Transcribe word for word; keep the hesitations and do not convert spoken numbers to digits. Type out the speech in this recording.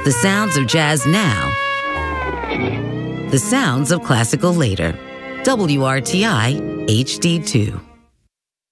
The sounds of jazz now. The sounds of classical later. W R T I H D two.